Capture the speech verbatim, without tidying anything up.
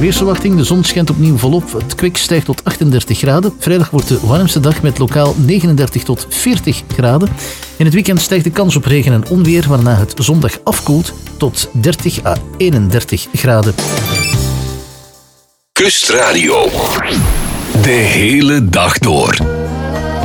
weersverwachting. De zon schijnt opnieuw volop. Het kwik stijgt tot achtendertig graden. Vrijdag wordt de warmste dag met lokaal negenendertig tot veertig graden. In het weekend stijgt de kans op regen en onweer, waarna het zondag afkoelt tot dertig à eenendertig graden. Kustradio. De hele dag door.